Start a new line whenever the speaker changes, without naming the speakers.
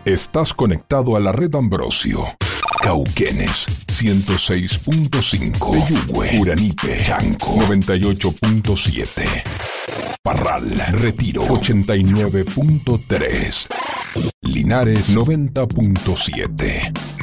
Estás conectado a la red Ambrosio. Cauquenes, 106.5. Peyúgue, Uranipe, Chanco, 98.7. Parral, Retiro, 89.3. Linares, 90.7.